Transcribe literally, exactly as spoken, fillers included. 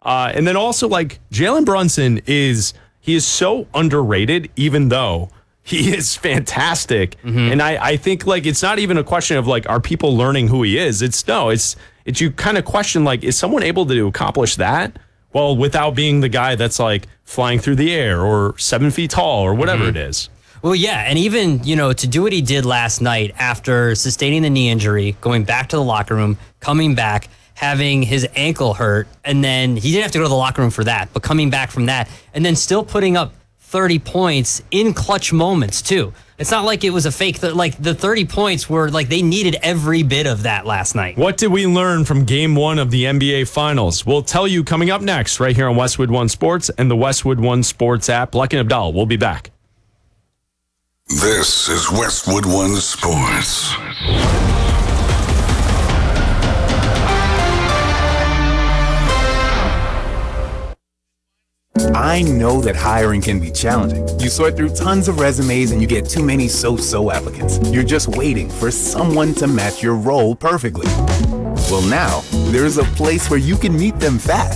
Uh, and then also, like, Jalen Brunson is, he is so underrated, even though he is fantastic. Mm-hmm. And I, I think, like, it's not even a question of, like, are people learning who he is? It's, no, it's, it's you kind of question, like, is someone able to accomplish that? Well, without being the guy that's, like, flying through the air or seven feet tall or whatever mm-hmm. it is. Well, yeah, and even, you know, to do what he did last night after sustaining the knee injury, going back to the locker room, coming back, having his ankle hurt, and then he didn't have to go to the locker room for that, but coming back from that, and then still putting up thirty points in clutch moments, too. It's not like it was a fake, th- like the thirty points were like they needed every bit of that last night. What did we learn from game one of the N B A Finals? We'll tell you coming up next right here on Westwood One Sports and the Westwood One Sports app. Lucky Abdallah, we'll be back. This is Westwood One Sports. I know that hiring can be challenging. You sort through tons of resumes and you get too many so-so applicants. You're just waiting for someone to match your role perfectly. Well, now, there's a place where you can meet them fast.